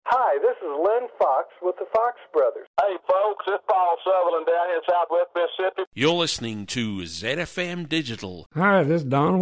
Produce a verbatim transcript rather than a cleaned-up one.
Hi, this is Len Fox with the Fox Brothers. Hey, folks, it's Paul Sutherland down here in Southwest Mississippi. You're listening to Z F M Digital. Hi, this is Don